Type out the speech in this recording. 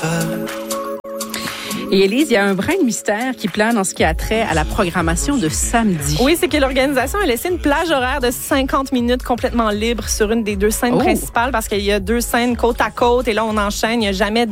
Et Élise, il y a un brin de mystère qui plane en ce qui a trait à la programmation de samedi. Oui, c'est que l'organisation a laissé une plage horaire de 50 minutes complètement libre sur une des deux scènes principales parce qu'il y a deux scènes côte à côte et là, on enchaîne. Il n'y a jamais